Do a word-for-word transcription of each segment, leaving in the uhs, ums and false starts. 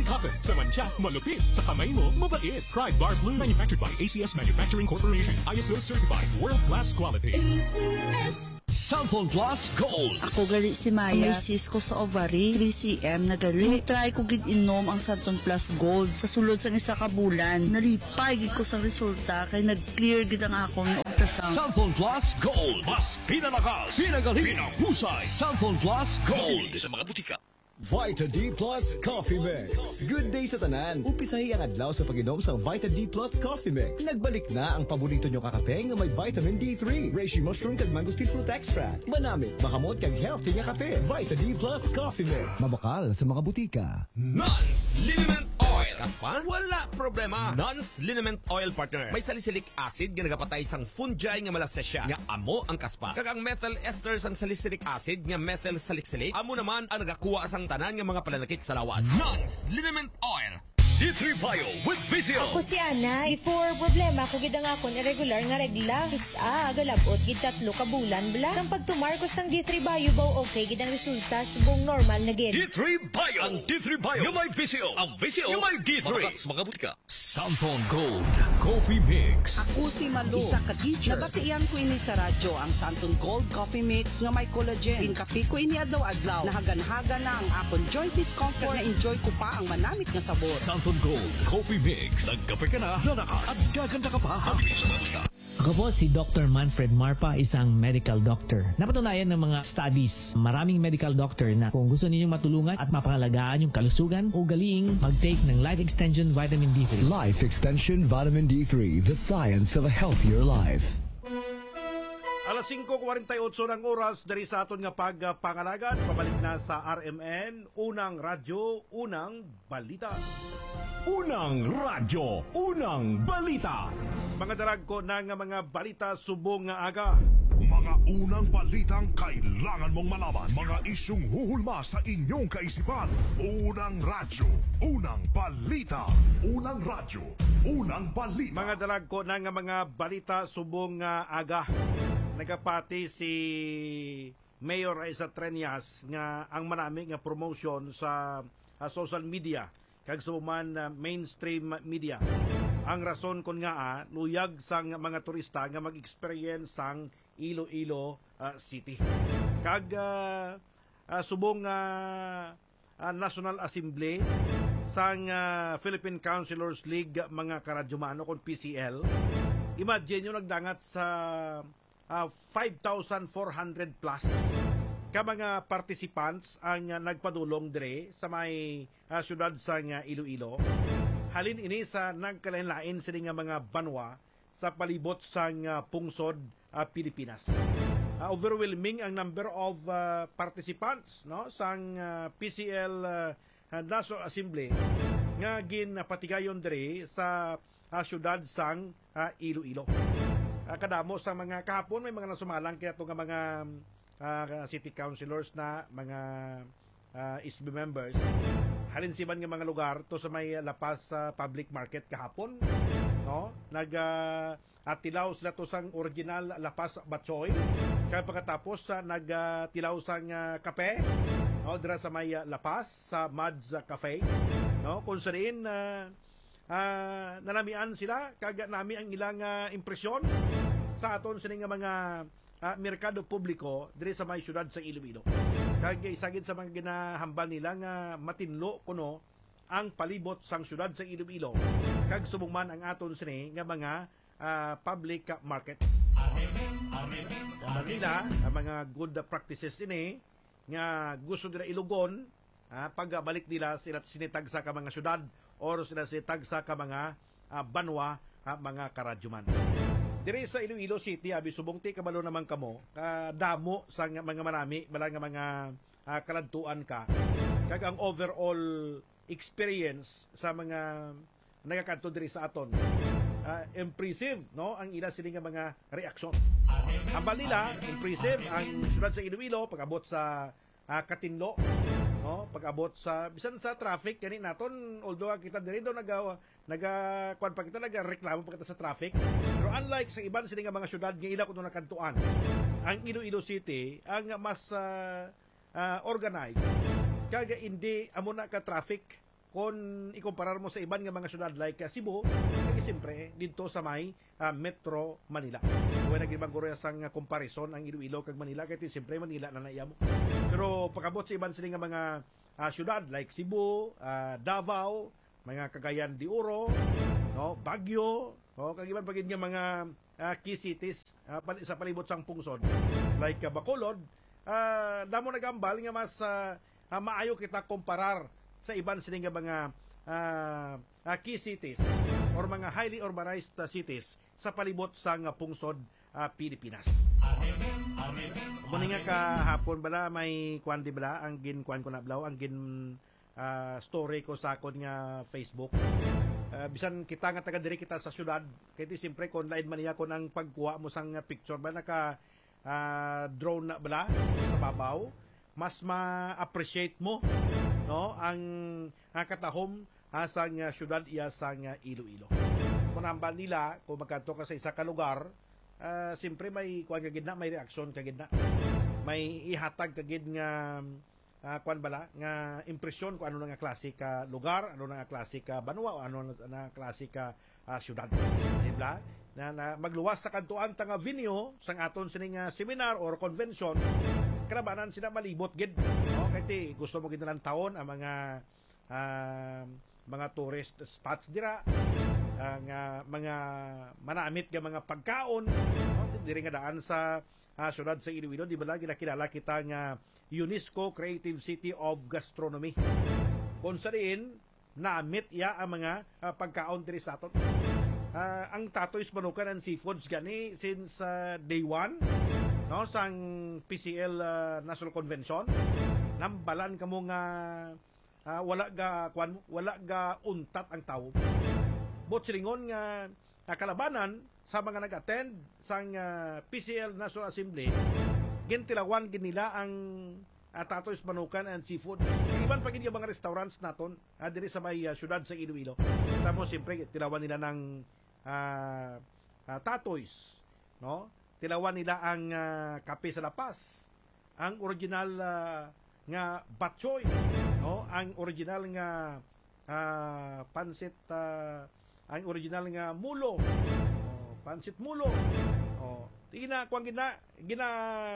cotton. Sa mancha, malupit. Sa kamay mo, mabait. Try Bar Blue. Manufactured by A C S Manufacturing Corporation. I S O certified. World-class quality. A C S. Cellphone Plus Gold. Ako gali si Maya. May cyst ko sa ovary. three centimeters na gali. Try ko gid inom ang Santon Plus Gold. Sa sulod sa isa ka bulan, nalipay gid ko sa resulta kay nag-clear gid ang akong ultrasound. Cellphone Plus Gold. Mas pinalakas, pinagaling, pinahusay. Cellphone Plus Gold. Sa mga butika. Vita D Plus Coffee Mix. Good day sa tanan. Umpisahi ang adlaw sa pag-inom sa Vita D Plus Coffee Mix. Nagbalik na ang paborito nyo kakape nga may vitamin D three, reishi mushroom kag mangosteen fruit extract. Manamit, makamot kag healthy nga kape. Vita D Plus Coffee Mix. Mabakal sa mga butika. Non's Liniment Oil. Kaspan? Wala problema. Non's Liniment Oil, partner. May salicylic acid nga nagapatay sang fungi nga malasesya nga amo ang kaspa. Kag ang methyl ester sang salicylic acid nga methyl salicylic amo naman ang nagakuha sang tanan nga mga palanakit sa lawas. Non's Liniment Oil. D three Bio with Vizio. Ako si Ana. Before problema ko gid ang akon irregular nga regla. Isa agalabot gid tatlo ka bulan bla. Sang pagtumar ko sang D three Bio baw okay gid ang resulta subong normal na gid. D three Bio. Ang D three Bio yung may Vizio. Ang Vizio yung may D three. Mga, mga butika. Cellphone Gold Coffee Mix. Ako si Malu, isa ka teacher. Nabatian ko ini sa radyo ang Santon Gold Coffee Mix nga may collagen. Inkape ko ini adlaw-adlaw. Nahagan-haga na ang akon joint discomfort. Na-enjoy ko pa ang manamit nga sabor. Santon Gold Coffee Mix. Nagkape ka na, lalakas at gaganda ka pa. Habilis sa mga. Ako po si Doctor Manfred Marpa, isang medical doctor. Napatunayan ng mga studies, maraming medical doctor na kung gusto ninyong matulungan at mapangalagaan yung kalusugan, ugaliing mag-take ng Life Extension Vitamin D three. Life Extension Vitamin D three, the science of a healthier life. Alas singko forty-eight ng oras dari sa aton nga pagpangalagan. Pabalik na sa R M N, Unang Radyo, Unang Balita. Unang Radyo, Unang Balita. Mga dalag ko na nga mga balita subong nga aga. Mga unang balitang kailangan mong malaman. Mga isyung huhulma sa inyong kaisipan. Unang Radyo, Unang Balita. Unang Radyo, Unang Balita. Mga dalag ko na nga mga balita subong nga aga. Nagapati si Mayor Aiza Treñas nga ang marami nga promotion sa uh, social media kag sa man uh, mainstream media. Ang rason kon nga uh, luyag sang mga turista nga mag-experience sang Iloilo uh, City. Kag uh, uh, subong uh, uh, National Assembly sang uh, Philippine Councilors League mga karadyumano kon P C L. Imagine yung nagdangat sa uh, five thousand four hundred plus ka mga participants ang uh, nagpadulong dire sa may uh, syudad sa uh, Iloilo. Halin ini sa nagkalain-lain sila nga mga banwa sa palibot sa uh, pungsod uh, Pilipinas. Uh, overwhelming ang number of uh, participants no sa uh, P C L uh, National Assembly nga ginapatigayon dire sa uh, syudad sang uh, Iloilo. Uh, kadamo sa mga kahapon may mga nasumalang kaya ito nga mga uh, city councilors na mga uh, I S B members. Halin siman nga mga lugar to sa may lapas sa uh, public market kahapon no nag uh, atilaw sila to sang original lapas batchoy kaya pagkatapos uh, nag uh, tilaw sang uh, kape no dira sa may uh, lapas sa Mads uh, Cafe no kung saan uh, uh, nanamian sila kaga nami ang ilang uh, impresyon sa aton sini nga mga uh, merkado publiko diri sa may syudad sa Iloilo. Kag isagid sa mga ginahambal nila nga matinlo kuno ang palibot sang syudad sa Iloilo. Kag subong ang aton sini nga mga uh, public markets. Manila, ang mga good practices ini nga gusto nila ilugon uh, pagbalik nila sila sinitag sa ka mga syudad or sila sinitag sa ka mga uh, banwa uh, mga karadyuman. Diri sa Iloilo City, abi subong ti kabalo naman kamo, kadamo sa mga marami, bala nga mga uh, kaladtuan ka. Kag ang overall experience sa mga nagakanto diri sa aton, uh, impressive, no? Ang ila sila nga mga reaksyon. Ang nila, impressive, ang syudad sa Iloilo, pag-abot sa uh, Katinlo, no? Pag-abot sa, bisan sa traffic, kani naton, although kita diri do naga naga kuan pa kita nagareklamo pa kita sa traffic. Pero unlike sa iban sila nga mga syudad nga ila kuno nakantuan, ang Iloilo City ang mas uh, uh, organized. Kaga hindi amo na ka traffic kung ikumparar mo sa iban nga mga syudad like uh, Cebu, kaya siyempre dito sa may uh, Metro Manila. Kung nagibang guro sang uh, comparison ang Iloilo kag Manila, kaya siyempre Manila na naiyamo. Pero pagabot sa iban sila nga mga uh, syudad like Cebu, uh, Davao, mga Cagayan de Oro, no, Baguio, no, kag iban pagid nga mga uh, key cities uh, sa palibot sang pungsod like uh, Bacolod, uh, damo nagambal nga mas uh, uh, maayo kita komparar sa iban sila nga mga uh, uh, key cities or mga highly urbanized uh, cities sa palibot sang uh, pungsod uh, Pilipinas. Muna nga kahapon bala may kwan di bala ang gin kwan ko na blaw ang gin uh, story ko sa akon nga Facebook. Uh, bisan kita nga taga diri kita sa syudad kay ti simpre kon lain man niya kon ang pagkuha mo sang picture ba naka uh, drone na bala sa babaw, mas ma-appreciate mo no ang, ang katahom asang uh, syudad iya sang uh, Iloilo. Kung ambal nila kung magkanto ka sa isa ka lugar, uh, simpre may kuan kagid na, may reaksyon kagid na, may ihatag kagid nga uh, kuan bala nga impresyon kung ano na nga klase ka lugar, ano na nga klase ka banwa o ano na nga klase ka uh, syudad. Diba? Na, na magluwas sa kantuan tanga venue sang aton sining uh, seminar or convention, kalabanan sila malibot gid. No? Kaya gusto mo gid na lang taon ang mga uh, mga tourist spots dira, ang uh, mga manamit nga mga pagkaon, no? Diri nga daan sa uh, syudad sa Iloilo, di ba lagi kilala kita nga UNESCO Creative City of Gastronomy. Kung sa diin namit iya ang mga uh, pagkaon diri sa aton. Uh, ang Tatoy's Manukan and Seafoods gani since uh, day one no sang P C L uh, National Convention, nambalan kamo nga uh, wala ga kwan wala ga untat ang tawo. Bot silingon nga uh, kalabanan sa mga nag-attend sang uh, P C L National Assembly, gintilawan gid nila ang uh, Tatoy's Manukan and Seafood. Iban pa gid yung mga restaurants naton uh, diri sa may uh, syudad sa Iloilo. Tapos siyempre tilawan nila ng uh, uh, Tatoy's, no? Tilawan nila ang uh, kape sa lapas, ang original uh, nga batchoy, no? Ang original nga uh, pansit, uh, ang original nga mulo, oh, pansit mulo. Oh, tina kuan gina gina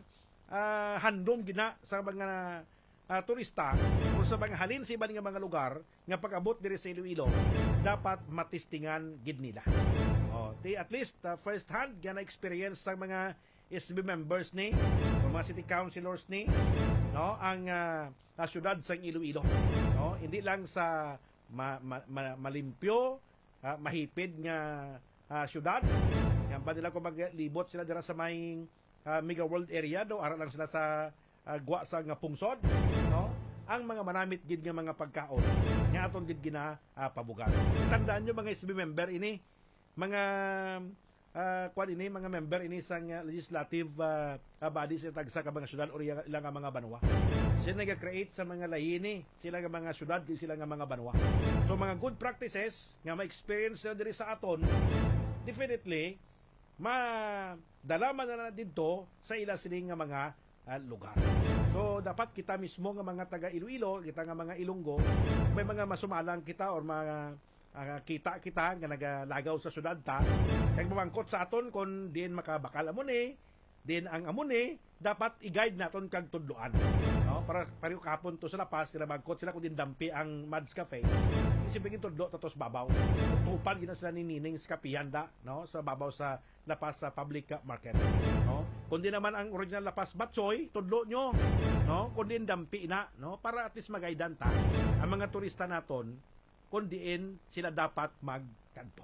uh, handom gina sa mga uh, turista o sa mga halin sa ibang nga mga lugar nga pag-abot diri sa Iloilo, dapat matistingan gid nila. Oh, di at least uh, first hand gana experience sa mga S B members ni o mga city councilors ni, no, ang uh, uh, syudad sa Iloilo, no, hindi lang sa ma, ma, ma, malimpyo, uh, mahipid nga uh, syudad. Yan pa nila kung maglibot sila dira sa may uh, Mega World area do, ara lang sila sa uh, gwa sa nga pungsod, no, ang mga manamit gid nga mga pagkaon nga aton gid gina uh, pabugat. Tandaan nyo mga S B member ini, mga uh, kwan ini, mga member ini sang uh, legislative uh, uh, bodies sa tagsa ka mga syudad o ilang nga mga banwa. Sila nag-create sa mga layini, sila nga mga syudad, sila nga mga banwa. So mga good practices nga ma-experience na diri sa aton, definitely madala man na dito sa ila sining nga mga uh, lugar. So dapat kita mismo nga mga taga Iloilo, kita nga mga Ilonggo, may mga masumalang kita or mga uh, kita kita nga nagalagaw sa syudad ta, kag mamangkot sa aton kung diin makabakal amon eh, diin ang amon eh, dapat i-guide naton kag tudloan. No? Para pariyo kapon to sa lapas, sila magkot sila kung din dampi ang Mads Cafe. Isipin tudlo tatos babaw. Tupan gina sila ni Nining Skapihanda, no, sa babaw sa lapas sa public market, no. Kundi naman ang original lapas batsoy, tudlo nyo, no, kundi dampi na, no, para at least magaidan ta ang mga turista naton kundiin sila dapat magkanto.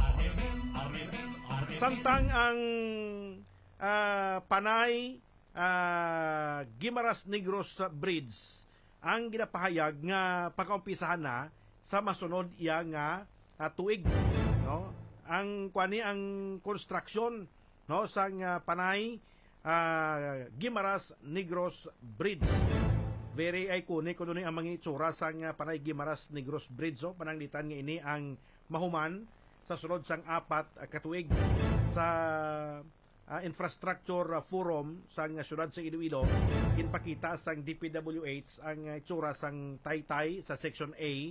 Samtang ang uh, Panay uh, Guimaras Negros Bridge ang ginapahayag nga pagkaumpisahan na sa masunod iya nga uh, tuig, no, ang kwani ang construction, no, sang uh, Panay uh, Guimaras Negros Bridge. Very iconic kuno ni ang mga itsura sang uh, Panay Guimaras Negros Bridge. So pananglitan nga ini ang mahuman sa sunod sang apat uh, katuig sa uh, infrastructure uh, forum sang uh, syudad sa Iloilo. Ginpakita sang D P W H ang uh, itsura sang Taytay sa section A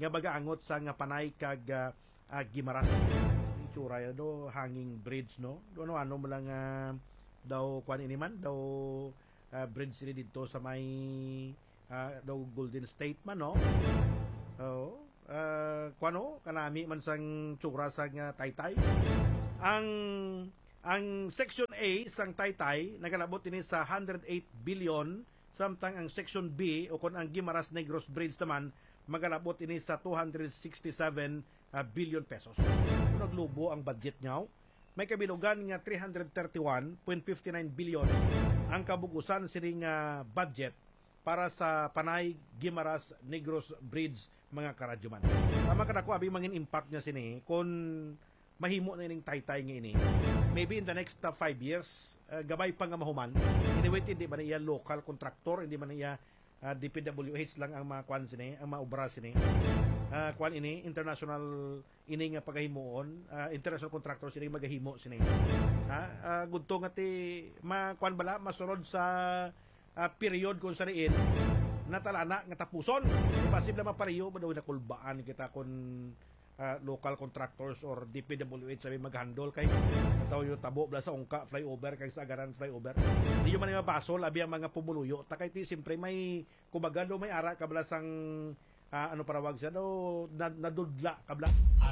nga bagaangot sa nga panay kag uh, uh, Gimaras. Tsura yun, do, hanging bridge, no? Do, ano, ano mo lang uh, daw, kwan ini man, daw uh, bridge sila dito sa may uh, daw Golden State man, no? So, uh, kwan no? Kanami man sang tsura sa nga Taytay. Ang ang Section A sang Taytay nagalabot ini sa one hundred eight billion, samtang ang Section B o kung ang Gimaras Negros Bridge naman magalabot ini sa two hundred sixty-seven uh, billion pesos. Kung naglubo ang budget niya, may kabilugan nga three hundred thirty-one point five nine billion ang kabugusan sining uh, budget para sa Panay Gimaras Negros Bridge, mga karadyuman. Tama ka na ko, abing mangin impact niya sini kung mahimo na ining Taytay nga ini. Maybe in the next uh, five years, uh, gabay pa nga mahuman. Anyway, hindi man iya local contractor, hindi man iya uh, D P W H lang ang mga kwan sini, ang mga obra sini. Uh, kwan ini, international ini nga paghahimuon, uh, international contractor sini magahimo sini. Ha? Uh, gudto nga ti, ma, kwan bala, masunod sa uh, period kung saniin, natalana nga tapuson. Imposible mapariyo, madaw na kulbaan kita kung Uh, local contractors or D P W H sabi mag-handle kay ataw yung tabo bla sa ungka flyover kay sa agaran flyover. Hindi yung man mabaso labi ang mga pumuluyo. Takay ti simpre may kumbaga do may ara kabla sang uh, ano parawag siya do nadudla kabla.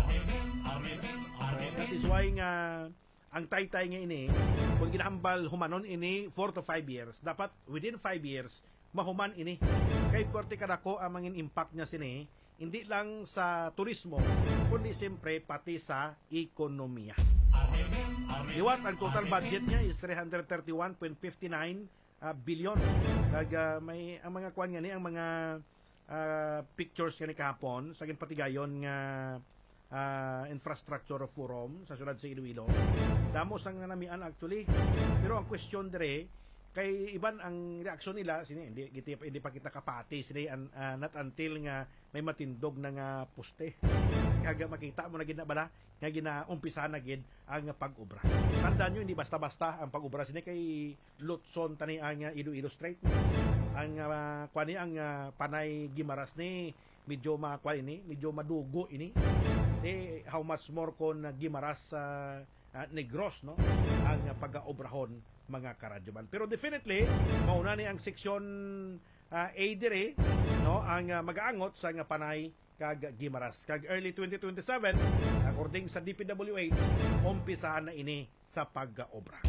That is why nga ang Taytay nga ini kung ginahambal humanon ini four to five years, dapat within five years mahuman ini. Kay korte kadako ang mangin impact niya sini hindi lang sa turismo, kundi siyempre pati sa ekonomiya. Iwat, ang total budget niya is three hundred thirty-one point five nine uh, billion. Kag uh, may ang mga kwan nga ni, ang mga uh, pictures nga ni kahapon, sa patigayon nga uh, infrastructure forum sa syudad sa Iloilo. Damos ang nanamian actually. Pero ang question dire, kay iban ang reaksyon nila sini hindi hindi, hindi pa kita kapati sini uh, not until nga may matindog na nga poste kaga makita mo na gid na bala nga ginaumpisa na gid ang pag-obra. Tandaan nyo, hindi basta-basta ang pag-obra sini kay Lutson tani ang Iloilo Strait. Ang uh, kwani ang uh, Panay Gimaras ni medyo makwan ini, medyo madugo ini. Eh how much more kon uh, Gimaras uh, uh, Negros, no, ang uh, pag-obrahon, mga karadyoman. Pero definitely mauna ni ang section uh, A dire, no, ang uh, mag-aangot sa nga Panay kag Gimaras. Kag early twenty twenty-seven, according sa D P W H, umpisahan na ini sa pag-obra.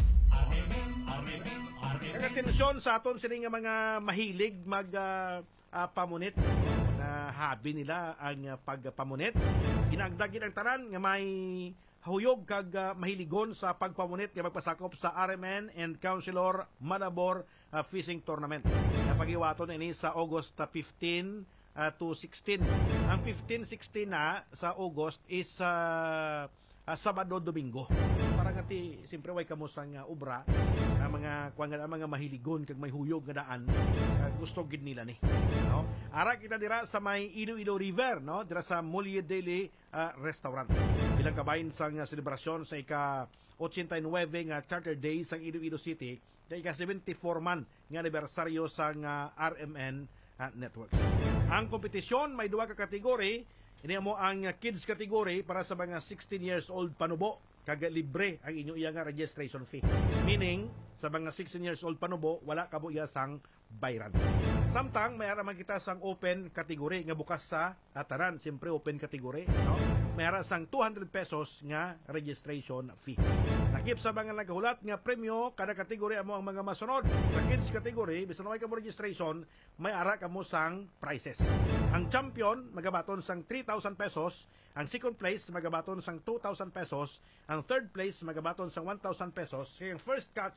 Kag atensyon sa aton sila nga mga mahilig mag uh, uh, pamunit, na habi nila ang uh, pagpamunit. Ginagdagin ang tanan nga may huyog kag uh, mahiligon sa pagpamunit nga magpasakop sa R M N and Councilor Malabor uh, Fishing Tournament. Napagiwaton ini sa August fifteen uh, to sixteen. Ang fifteen sixteen na sa August is uh, uh, Sabado Domingo. Para nga ti simpre way kamo sang uh, obra ang uh, mga kuan nga mga mahiligon kag may huyog nga daan uh, gusto gid nila ni, no? Ara kita dira sa may Iloilo River, no, dira sa Mulie Deli uh, Restaurant. Bilang kabayin sang uh, selebrasyon sa ika eighty-nine nga Charter Day sa Iloilo City, kay ika seventy-four man nga anibersaryo sang uh, R M N uh, Networks. Ang kompetisyon may duha ka kategory. Ini mo ang uh, kids category para sa mga sixteen years old panubo, kag libre ang inyo iya nga registration fee. Meaning sa mga sixteen years old panubo wala kabo iya sang bayran. Samtang may ara man kita sang open category nga bukas sa ataran, siyempre open category, no? May ara sang two hundred pesos nga registration fee. Nakip sa mga nagahulat nga premyo kada kategory amo ang mga masunod. Sa kids category bisan way kamo registration, may ara kamo sang prizes. Ang champion magabaton sang three thousand pesos, ang second place magabaton sang two thousand pesos, ang third place magabaton sang one thousand pesos, kaya ang first catch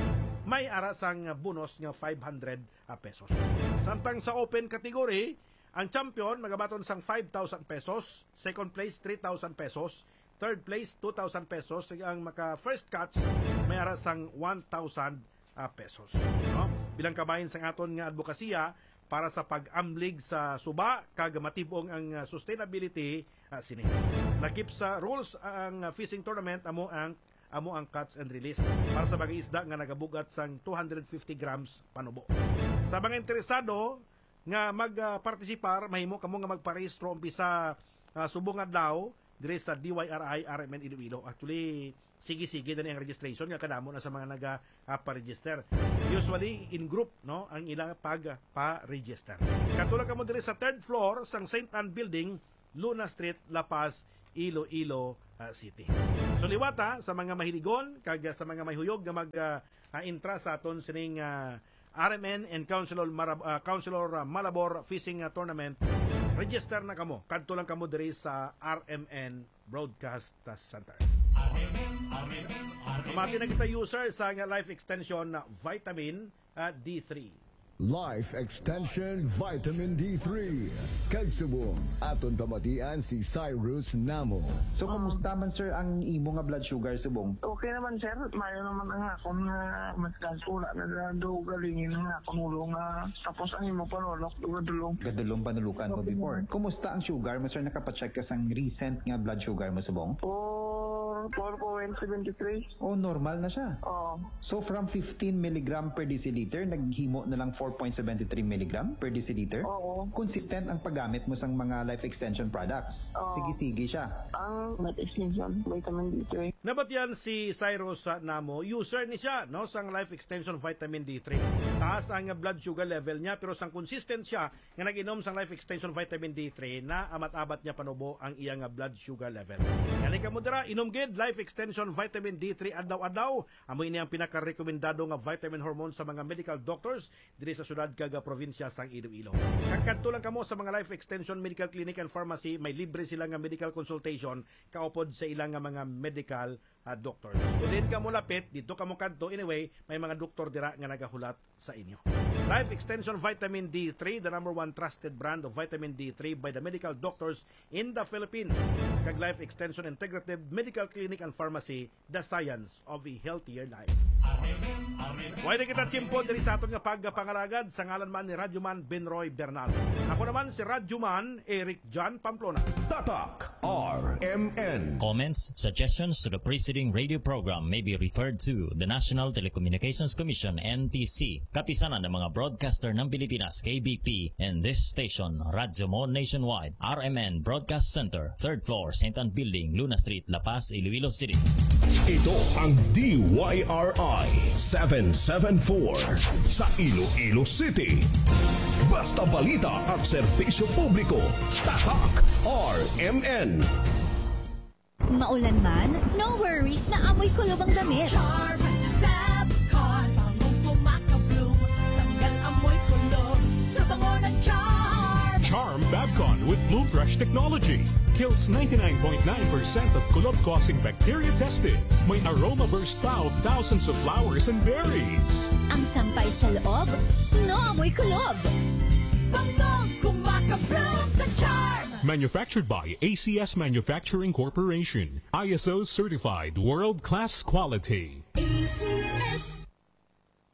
may ara sang bonus nga five hundred pesos. Samtang sa open category, ang champion magabaton sang five thousand pesos, second place three thousand pesos, third place two thousand pesos, ang maka first catch may ara sang one thousand pesos, no? Bilang kabahin sang aton nga advokasya para sa pag-amlig sa suba kag matibong ang sustainability uh, sini. Nakip sa rules ang uh, fishing tournament amo ang amo ang catch and release para sa mga isda nga nagabugat sang two hundred fifty grams panubo. Sa mga interesado nga mag-participar, mahimo kamo nga magparehistro umpisa uh, subong adlaw dire sa D Y R I R M N Iloilo. Actually, sige-sige na ang registration nga kadamo na sa mga naga-pa-register. Usually in group, no, ang ilang pag-pa-register. Katulad kamo dire sa third floor sang Saint Anne Building, Luna Street, La Paz, Iloilo uh, City. So liwata sa mga mahiligon kag sa mga mahuyog nga mag-intra uh, sa aton sining uh, R M N and Councilor, Marab- uh, Councilor uh, Malabor Fishing uh, Tournament, register na kamo. Kadto lang kamo diri sa R M N Broadcast Center. Kumati na kita user sa nga life extension na vitamin uh, D three. Life Extension Vitamin D three. Kagsubong aton pamatian si Cyrus Namo. So kumusta man sir ang imo nga blood sugar subong? Okay naman sir, mayo naman ang akong nga mas kansula na do galingin nga akong ulo nga tapos ang imo panulok dugadulong. Gadulong panulukan mo before. Kumusta ang sugar mo sir? Nakapacheck ka sang recent nga blood sugar mo subong? Oh, four point seven three. Oh, normal na siya. Oo. So from fifteen milligram per deciliter naghimo na lang four point seven three milligram per deciliter? Oo. Consistent ang paggamit mo sang mga life extension products. Oo. Sige-sige siya. Ang life extension vitamin D three. Nabat yan si Cyrus uh, Namo, user ni siya no sang life extension vitamin D three. Taas ang blood sugar level niya pero sang consistent siya nga nag-inom sang life extension vitamin D three na amat-abat niya panubo ang iyang blood sugar level. Kani ka mo dira inom gid life extension vitamin D three adlaw-adlaw. Amo ini ang pinaka-rekomendado nga vitamin hormone sa mga medical doctors diri sa syudad kaga probinsya sang Iloilo. Kakadto lang kamo sa mga life extension medical clinic and pharmacy, may libre sila nga medical consultation kaupod sa ilang nga mga medical uh, doctors. Kung din ka mo lapit, dito ka mo kadto, anyway, may mga doktor dira nga nagahulat sa inyo. Life Extension Vitamin D three, the number one trusted brand of vitamin D three by the medical doctors in the Philippines. Kag Life Extension Integrative Medical Clinic and Pharmacy, the science of a healthier life. Pwede kita tsimpo diri sa aton nga pagpangalagad sa ngalan man ni Radyoman Benroy Bernal. Ako naman si Radyoman Eric John Pamplona. Tatak R M N. Comments, suggestions to the preceding radio program may be referred to the National Telecommunications Commission N T C, kapisanan ng mga broadcaster ng Pilipinas K B P, and this station, Radyo Mo Nationwide, R M N Broadcast Center, third floor, Saint Anne Building, Luna Street, La Paz, Iloilo City. Ito ang D Y R I seven seven four sa Iloilo City. Basta balita at serbisyo publiko. Tatak R M N. Maulan man, no worries na amoy kulob ang damit. Charm Fabcon, bangong pumakabloom, tanggal amoy kulob sa bango ng Charm. Charm Fabcon with Bloom Fresh technology kills ninety-nine point nine percent of kulob-causing bacteria tested. May aroma burst pa of thousands of flowers and berries. Ang sampay sa loob, no amoy kulob. Bangong kumakabloom sa Charm. Manufactured by A C S Manufacturing Corporation. I S O certified world-class quality. A C S